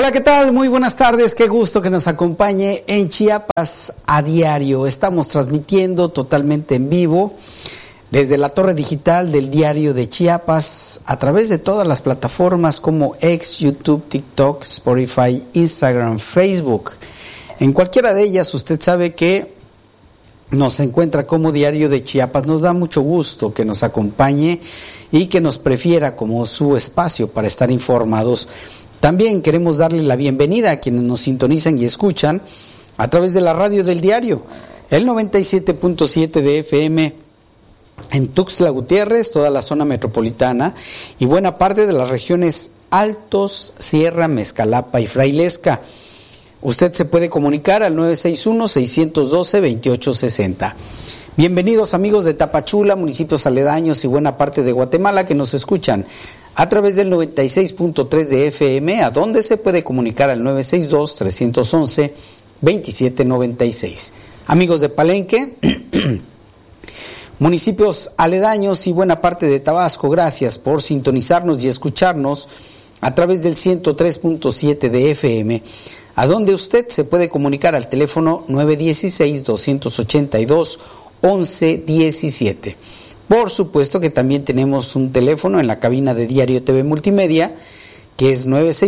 Hola, ¿qué tal? Muy buenas tardes, qué gusto que nos acompañe en Chiapas a diario. Estamos transmitiendo totalmente en vivo desde la torre digital del Diario de Chiapas a través de todas las plataformas como X, YouTube, TikTok, Spotify, Instagram, Facebook. En cualquiera de ellas usted sabe que nos encuentra como Diario de Chiapas. Nos da mucho gusto que nos acompañe y que nos prefiera como su espacio para estar informados. También queremos darle la bienvenida a quienes nos sintonizan y escuchan a través de la radio del diario, el 97.7 de FM en Tuxtla Gutiérrez, toda la zona metropolitana y buena parte de las regiones Altos, Sierra, Mezcalapa y Frailesca. Usted se puede comunicar al 961-612-2860. Bienvenidos amigos de Tapachula, municipios aledaños y buena parte de Guatemala que nos escuchan a través del 96.3 de FM, a donde se puede comunicar al 962-311-2796. Amigos de Palenque, municipios aledaños y buena parte de Tabasco, gracias por sintonizarnos y escucharnos a través del 103.7 de FM, a donde usted se puede comunicar al teléfono 916-282-1117. Por supuesto que también tenemos un teléfono en la cabina de Diario TV Multimedia, que es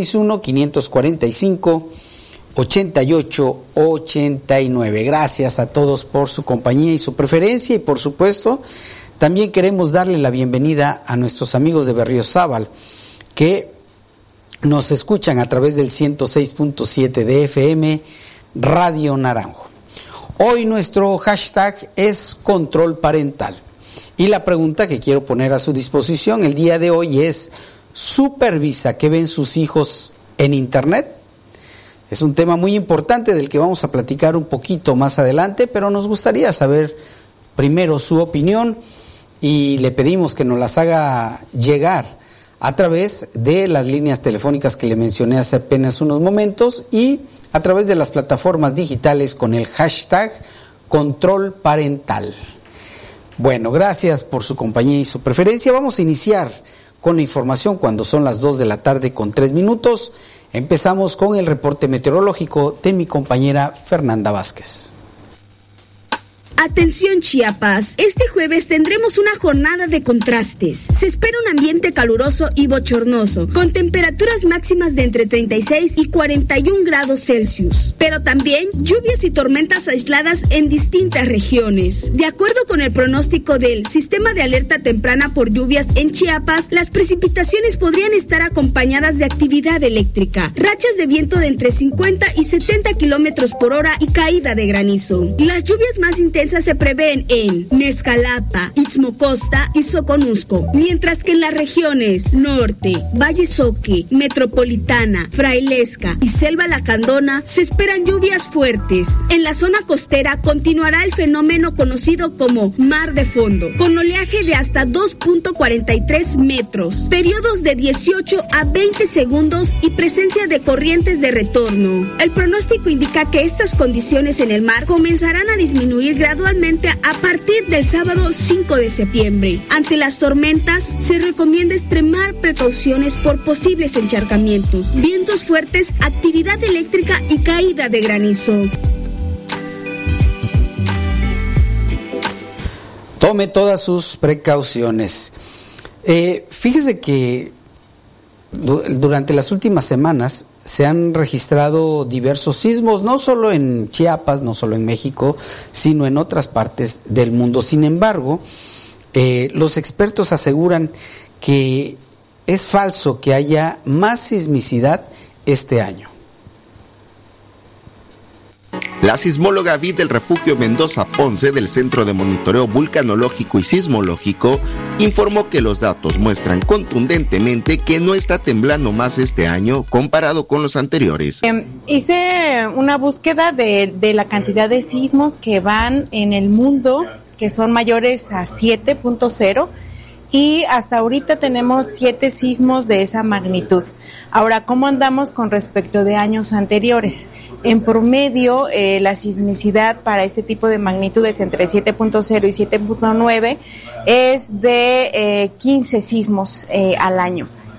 961-545-8889. Gracias a todos por su compañía y su preferencia, y por supuesto también queremos darle la bienvenida a nuestros amigos de Berriozábal, que nos escuchan a través del 106.7 de FM, Radio Naranjo. Hoy nuestro hashtag es Control Parental. Y la pregunta que quiero poner a su disposición el día de hoy es: ¿supervisa qué ven sus hijos en Internet? Es un tema muy importante del que vamos a platicar un poquito más adelante, pero nos gustaría saber primero su opinión y le pedimos que nos las haga llegar a través de las líneas telefónicas que le mencioné hace apenas unos momentos y a través de las plataformas digitales con el hashtag Control Parental. Bueno, gracias por su compañía y su preferencia. Vamos a iniciar con la información cuando son las 2 de la tarde con 3 minutos. Empezamos con el reporte meteorológico de mi compañera Fernanda Vázquez. Atención Chiapas, este jueves tendremos una jornada de contrastes. Se espera un ambiente caluroso y bochornoso, con temperaturas máximas de entre 36 y 41 grados Celsius, pero también lluvias y tormentas aisladas en distintas regiones. De acuerdo con el pronóstico del Sistema de Alerta Temprana por Lluvias en Chiapas, las precipitaciones podrían estar acompañadas de actividad eléctrica, rachas de viento de entre 50 y 70 kilómetros por hora y caída de granizo. Las lluvias más intensas se prevén en Mezcalapa, Ixmocosta y Soconusco, mientras que en las regiones Norte, Valle Soque, Metropolitana, Frailesca y Selva Lacandona se esperan lluvias fuertes. En la zona costera continuará el fenómeno conocido como mar de fondo, con oleaje de hasta 2.43 metros, periodos de 18 a 20 segundos y presencia de corrientes de retorno. El pronóstico indica que estas condiciones en el mar comenzarán a disminuir gradualmente a partir del sábado 5 de septiembre. Ante las tormentas, se recomienda extremar precauciones por posibles encharcamientos, vientos fuertes, actividad eléctrica y caída de granizo. Tome todas sus precauciones. Fíjese que durante las últimas semanas se han registrado diversos sismos, no solo en Chiapas, no solo en México, sino en otras partes del mundo. Sin embargo, los expertos aseguran que es falso que haya más sismicidad este año. La sismóloga Vid del Refugio Mendoza Ponce del Centro de Monitoreo Vulcanológico y Sismológico informó que los datos muestran contundentemente que no está temblando más este año comparado con los anteriores. Hice una búsqueda de la cantidad de sismos que van en el mundo, que son mayores a 7.0, y hasta ahorita tenemos 7 sismos de esa magnitud. Ahora, ¿cómo andamos con respecto de años anteriores? En promedio, la sismicidad para este tipo de magnitudes entre 7.0 y 7.9 es de 15 sismos al año.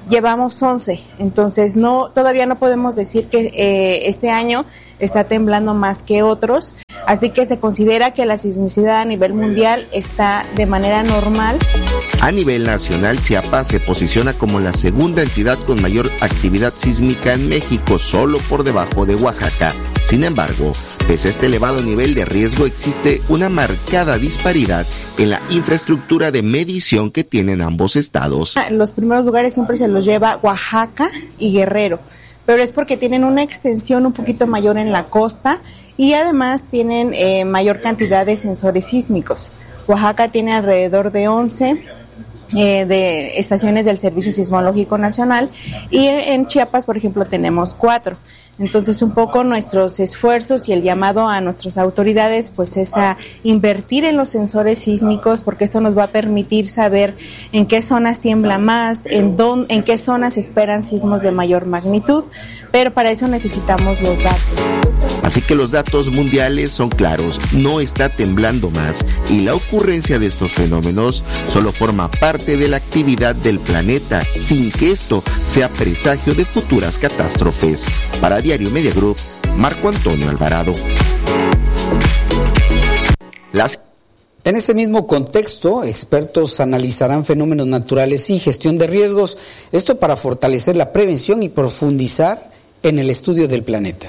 llevamos 11, entonces todavía no podemos decir que este año está temblando más que otros, así que se considera que la sismicidad a nivel mundial está de manera normal. A nivel nacional, Chiapas se posiciona como la segunda entidad con mayor actividad sísmica en México, solo por debajo de Oaxaca. Sin embargo, pese a este elevado nivel de riesgo, existe una marcada disparidad en la infraestructura de medición que tienen ambos estados. Los primeros lugares siempre se los lleva Oaxaca y Guerrero, pero es porque tienen una extensión un poquito mayor en la costa y además tienen mayor cantidad de sensores sísmicos. Oaxaca tiene alrededor de 11 de estaciones del Servicio Sismológico Nacional y en Chiapas, por ejemplo, tenemos 4. Entonces, un poco nuestros esfuerzos y el llamado a nuestras autoridades, pues es a invertir en los sensores sísmicos, porque esto nos va a permitir saber en qué zonas tiembla más, en qué zonas esperan sismos de mayor magnitud, pero para eso necesitamos los datos. Así que los datos mundiales son claros, no está temblando más y la ocurrencia de estos fenómenos solo forma parte de la actividad del planeta, sin que esto sea presagio de futuras catástrofes. Para Diario Media Group, Marco Antonio Alvarado. En ese mismo contexto, expertos analizarán fenómenos naturales y gestión de riesgos, esto para fortalecer la prevención y profundizar en el estudio del planeta.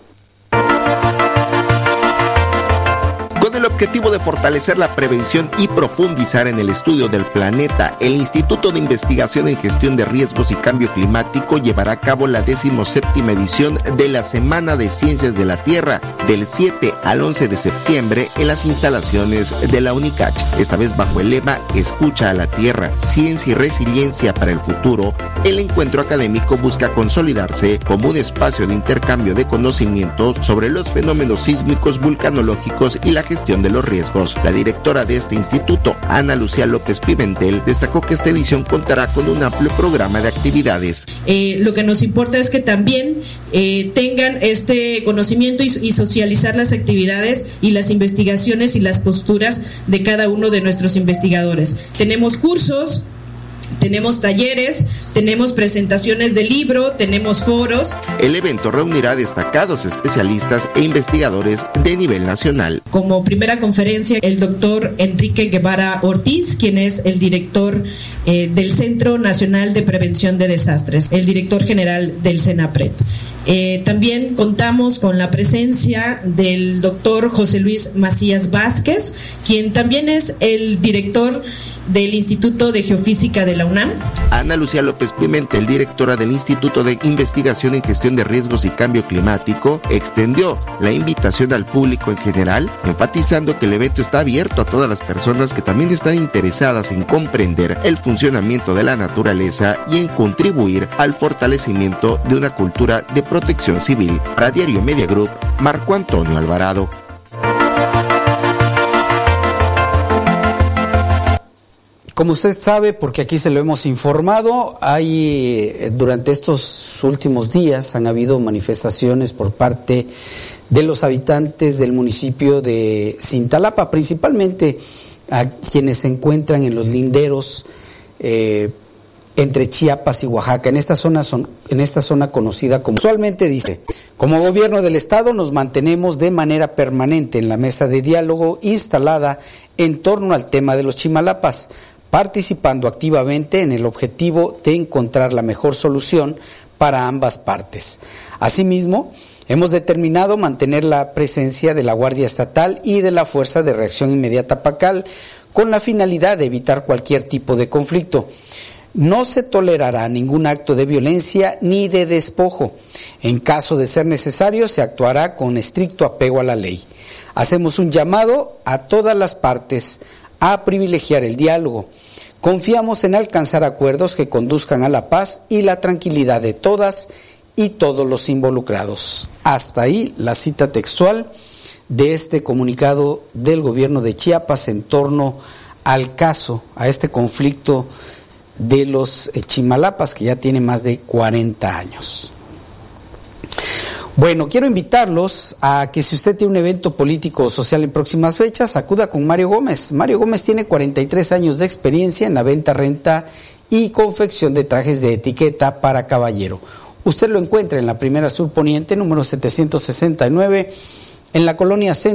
Con el objetivo de fortalecer la prevención y profundizar en el estudio del planeta, el Instituto de Investigación en Gestión de Riesgos y Cambio Climático llevará a cabo la 17ª edición de la Semana de Ciencias de la Tierra, del 7 al 11 de septiembre en las instalaciones de la UNICACH. Esta vez bajo el lema Escucha a la Tierra, Ciencia y Resiliencia para el Futuro, el encuentro académico busca consolidarse como un espacio de intercambio de conocimientos sobre los fenómenos sísmicos, vulcanológicos y la gestión de los riesgos. La directora de este instituto, Ana Lucía López Pimentel, destacó que esta edición contará con un amplio programa de actividades. Lo que nos importa es que también tengan este conocimiento y socializar las actividades y las investigaciones y las posturas de cada uno de nuestros investigadores. Tenemos cursos, tenemos talleres, tenemos presentaciones de libro, tenemos foros. El evento reunirá destacados especialistas e investigadores de nivel nacional. Como primera conferencia, el doctor Enrique Guevara Ortiz, quien es el director del Centro Nacional de Prevención de Desastres, el director general del CENAPRED. También contamos con la presencia del doctor José Luis Macías Vázquez, quien también es el director del Instituto de Geofísica de la UNAM. Ana Lucía López Pimentel, directora del Instituto de Investigación en Gestión de Riesgos y Cambio Climático, extendió la invitación al público en general, enfatizando que el evento está abierto a todas las personas que también están interesadas en comprender el funcionamiento de la naturaleza y en contribuir al fortalecimiento de una cultura de protección civil. Para Diario Media Group, Marco Antonio Alvarado. Como usted sabe, porque aquí se lo hemos informado, durante estos últimos días han habido manifestaciones por parte de los habitantes del municipio de Cintalapa, principalmente a quienes se encuentran en los linderos entre Chiapas y Oaxaca, en esta zona conocida como, usualmente dice, como gobierno del estado nos mantenemos de manera permanente en la mesa de diálogo instalada en torno al tema de los Chimalapas, participando activamente en el objetivo de encontrar la mejor solución para ambas partes. Asimismo, hemos determinado mantener la presencia de la Guardia Estatal y de la Fuerza de Reacción Inmediata PACAL con la finalidad de evitar cualquier tipo de conflicto. No se tolerará ningún acto de violencia ni de despojo. En caso de ser necesario, se actuará con estricto apego a la ley. Hacemos un llamado a todas las partes a privilegiar el diálogo. Confiamos en alcanzar acuerdos que conduzcan a la paz y la tranquilidad de todas y todos los involucrados. Hasta ahí la cita textual de este comunicado del gobierno de Chiapas en torno al caso, a este conflicto de los Chimalapas, que ya tiene más de 40 años. Bueno, quiero invitarlos a que si usted tiene un evento político o social en próximas fechas, acuda con Mario Gómez. Mario Gómez tiene 43 años de experiencia en la venta, renta y confección de trajes de etiqueta para caballero. Usted lo encuentra en la Primera Sur Poniente, número 769, en la colonia Centro.